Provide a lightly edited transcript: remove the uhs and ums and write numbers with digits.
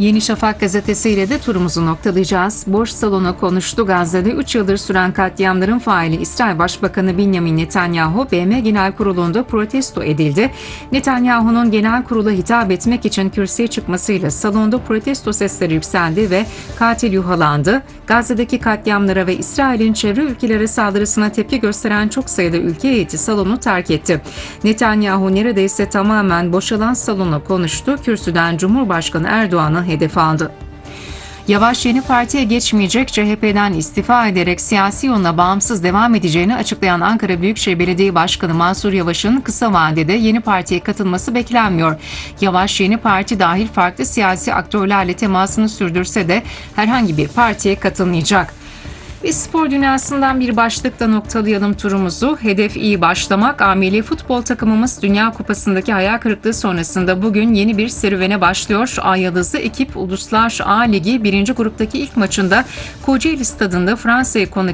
Yeni Şafak gazetesiyle de turumuzu noktalayacağız. Boş salona konuştu. Gazze'de 3 yıldır süren katliamların faili İsrail Başbakanı Benjamin Netanyahu, BM Genel Kurulu'nda protesto edildi. Netanyahu'nun genel kurula hitap etmek için kürsüye çıkmasıyla salonda protesto sesleri yükseldi ve katil yuhalandı. Gazze'deki katliamlara ve İsrail'in çevre ülkelere saldırısına tepki gösteren çok sayıda ülke heyeti salonu terk etti. Netanyahu neredeyse tamamen boşalan salona konuştu. Kürsüden Cumhurbaşkanı Erdoğan'ı hedef aldı. Yavaş yeni partiye geçmeyecek, CHP'den istifa ederek siyasi yoluna bağımsız devam edeceğini açıklayan Ankara Büyükşehir Belediye Başkanı Mansur Yavaş'ın kısa vadede yeni partiye katılması beklenmiyor. Yavaş yeni parti dahil farklı siyasi aktörlerle temasını sürdürse de herhangi bir partiye katılmayacak. Ve spor dünyasından bir başlıkla noktalayalım turumuzu. Hedef iyi başlamak. A-Milli futbol takımımız Dünya Kupası'ndaki hayal kırıklığı sonrasında bugün yeni bir serüvene başlıyor. A-Yıldızlı ekip Uluslar A Ligi 1. gruptaki ilk maçında Kocaeli Stadı'nda Fransa'yı konuk